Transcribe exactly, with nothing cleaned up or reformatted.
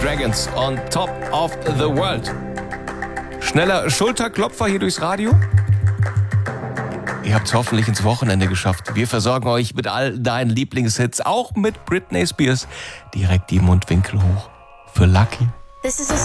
Dragons on Top of the World. Schneller Schulterklopfer hier durchs Radio. Ihr habt es hoffentlich ins Wochenende geschafft. Wir versorgen euch mit all deinen Lieblingshits, auch mit Britney Spears. Direkt die Mundwinkel hoch für Lucky. This is a